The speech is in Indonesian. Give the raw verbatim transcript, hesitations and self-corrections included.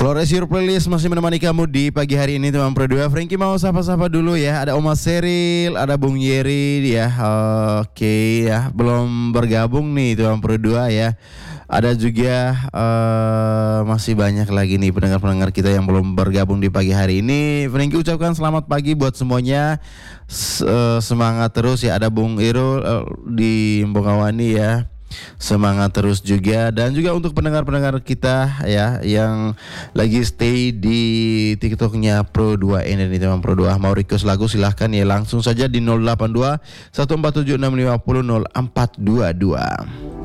Flores Your Playlist masih menemani kamu di pagi hari ini teman Pro dua. Frankie mau sapa-sapa dulu ya. Ada Oma Seril, ada Bung Yeri ya. Oke ya, belum bergabung nih teman Pro dua ya. Ada juga uh, masih banyak lagi nih pendengar-pendengar kita yang belum bergabung di pagi hari ini. Frankie ucapkan selamat pagi buat semuanya. S- uh, semangat terus ya. Ada Bung Irul uh, di Mbongawani ya. Semangat terus juga. Dan juga untuk pendengar-pendengar kita ya yang lagi stay di TikToknya Pro dua ini nih teman Pro dua. Mau request lagu silahkan ya langsung saja di nol delapan dua satu empat tujuh enam lima nol nol empat dua dua.